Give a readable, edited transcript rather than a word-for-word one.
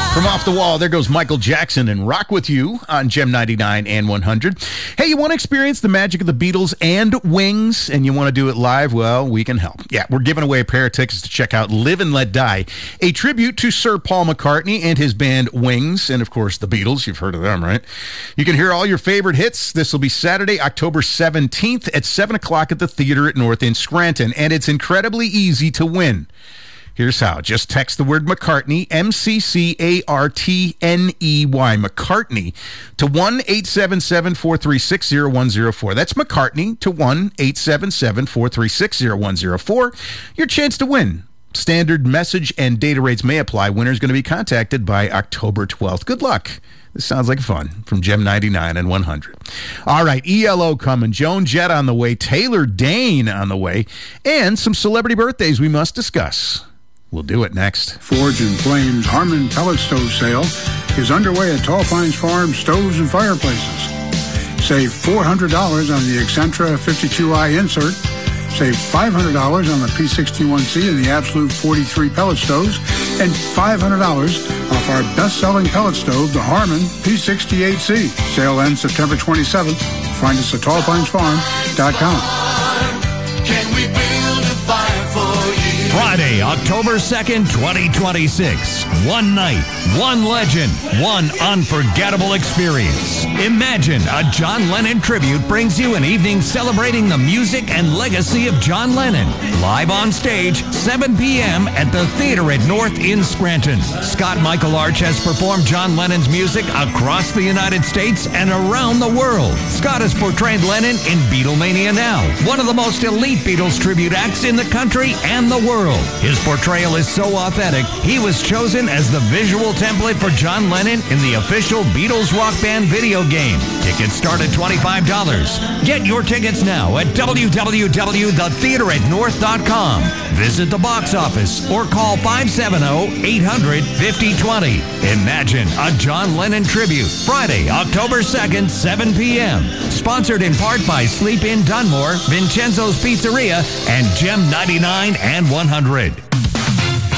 From Off the Wall, there goes Michael Jackson and Rock With You on Gem 99 and 100. Hey, you want to experience the magic of the Beatles and Wings, and you want to do it live? Well, we can help. Yeah, we're giving away a pair of tickets to check out Live and Let Die, a tribute to Sir Paul McCartney and his band Wings, and of course the Beatles. You've heard of them, right? You can hear all your favorite hits. This will be Saturday, October 17th at 7 o'clock at the theater at North in Scranton, and it's incredibly easy to win. Here's how. Just text the word McCartney, McCartney, McCartney, to 1-877-436-0104. That's McCartney to 1-877-436-0104. Your chance to win. Standard message and data rates may apply. Winner's going to be contacted by October 12th. Good luck. This sounds like fun from Gem 99 and 100. All right, ELO coming. Joan Jett on the way. Taylor Dane on the way. And some celebrity birthdays we must discuss. We'll do it next. Forge and Flame's Harmon Pellet Stove Sale is underway at Tall Pines Farm Stoves and Fireplaces. Save $400 on the Excentra 52i insert. Save $500 on the P61C and the Absolute 43 pellet stoves. And $500 off our best-selling pellet stove, the Harmon P68C. Sale ends September 27th. Find us at tallpinesfarm.com. Can we build a fire for you? Friday, October 2nd, 2026. One night, one legend, one unforgettable experience. Imagine a John Lennon tribute brings you an evening celebrating the music and legacy of John Lennon. Live on stage, 7 p.m. at the Theater at North in Scranton. Scott Michael Arch has performed John Lennon's music across the United States and around the world. Scott has portrayed Lennon in Beatlemania Now, one of the most elite Beatles tribute acts in the country and the world. His portrayal is so authentic, he was chosen as the visual template for John Lennon in the official Beatles Rock Band video game. Tickets start at $25. Get your tickets now at www.theateratnorth.com. Visit the box office or call 570-800-5020. Imagine a John Lennon tribute. Friday, October 2nd, 7 p.m. Sponsored in part by Sleep Inn Dunmore, Vincenzo's Pizzeria, and Gem 99 and 100.